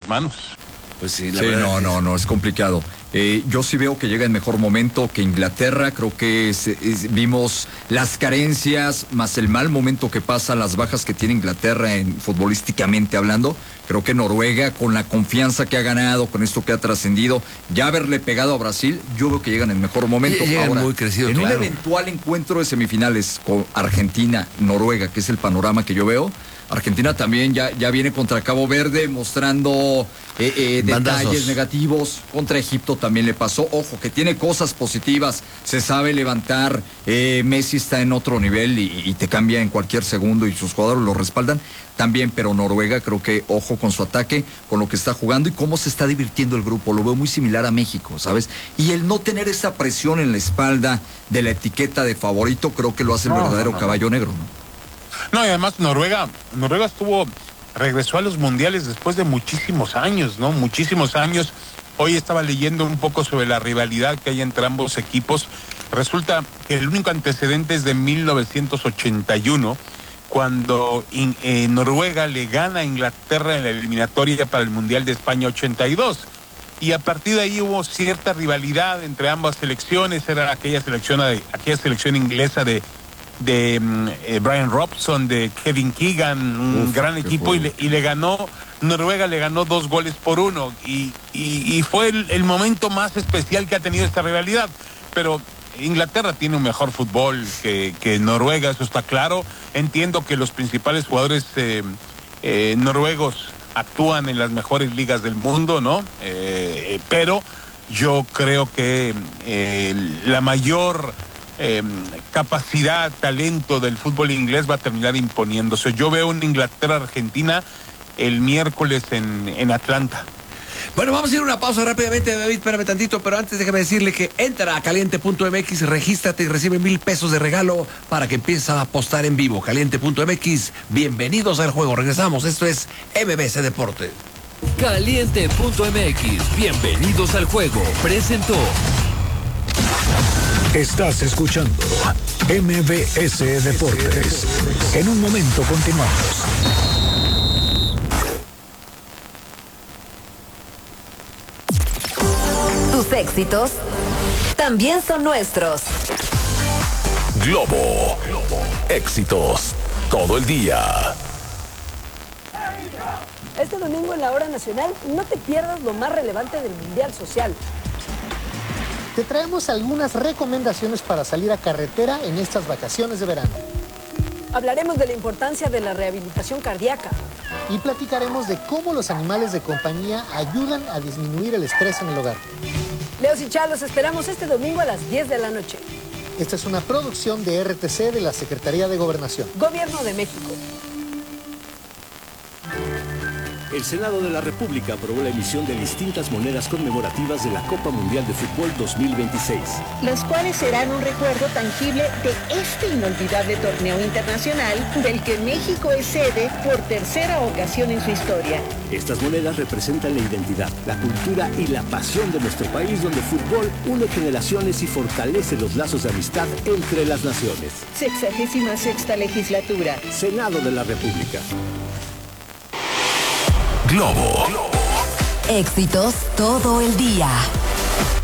manos. Pues sí, sí, no, es complicado. Yo sí veo que llega en mejor momento que Inglaterra. Creo que vimos las carencias más el mal momento que pasa, las bajas que tiene Inglaterra futbolísticamente hablando. Creo que Noruega, con la confianza que ha ganado, con esto que ha trascendido, ya haberle pegado a Brasil, yo veo que llegan en mejor momento. Ahora, muy crecido, en claro. un eventual encuentro de semifinales con Argentina, Noruega, que es el panorama que yo veo, Argentina también ya viene contra Cabo Verde mostrando detalles negativos. Contra Egipto también le pasó. Ojo, que tiene cosas positivas. Se sabe levantar. Messi está en otro nivel y te cambia en cualquier segundo y sus jugadores lo respaldan también. Pero Noruega, creo que ojo con su ataque, con lo que está jugando y cómo se está divirtiendo el grupo. Lo veo muy similar a México, ¿sabes? Y el no tener esa presión en la espalda de la etiqueta de favorito, creo que lo hace el verdadero caballo negro, ¿no? No, y además Noruega regresó a los mundiales después de muchísimos años, ¿no? Muchísimos años. Hoy estaba leyendo un poco sobre la rivalidad que hay entre ambos equipos. Resulta que el único antecedente es de 1981, cuando Noruega le gana a Inglaterra en la eliminatoria para el Mundial de España 82. Y a partir de ahí hubo cierta rivalidad entre ambas selecciones. Era aquella selección inglesa de Brian Robson, de Kevin Keegan, un gran equipo, y le ganó, Noruega le ganó 2-1 y fue el momento más especial que ha tenido esta rivalidad. Pero Inglaterra tiene un mejor fútbol que Noruega, eso está claro. Entiendo que los principales jugadores noruegos actúan en las mejores ligas del mundo, ¿no? Pero yo creo que la mayor capacidad, talento del fútbol inglés va a terminar imponiéndose. Yo veo una Inglaterra-Argentina el miércoles en Atlanta. Bueno, vamos a ir a una pausa rápidamente, David, espérame tantito, pero antes déjame decirle que entra a caliente.mx, regístrate y recibe 1,000 pesos de regalo para que empieces a apostar en vivo. Caliente.mx, bienvenidos al juego. Regresamos, esto es MBC Deporte. Caliente.mx, bienvenidos al juego. Presentó. Estás escuchando MBS Deportes. En un momento continuamos. Tus éxitos también son nuestros. Globo. Éxitos todo el día. Este domingo en la Hora Nacional no te pierdas lo más relevante del Mundial Social. Te traemos algunas recomendaciones para salir a carretera en estas vacaciones de verano. Hablaremos de la importancia de la rehabilitación cardíaca. Y platicaremos de cómo los animales de compañía ayudan a disminuir el estrés en el hogar. Leos y Chá, los esperamos este domingo a las 10 de la noche. Esta es una producción de RTC de la Secretaría de Gobernación. Gobierno de México. El Senado de la República aprobó la emisión de distintas monedas conmemorativas de la Copa Mundial de Fútbol 2026. Las cuales serán un recuerdo tangible de este inolvidable torneo internacional del que México es sede por tercera ocasión en su historia. Estas monedas representan la identidad, la cultura y la pasión de nuestro país, donde el fútbol une generaciones y fortalece los lazos de amistad entre las naciones. 66ª legislatura. Senado de la República. Globo. Éxitos todo el día.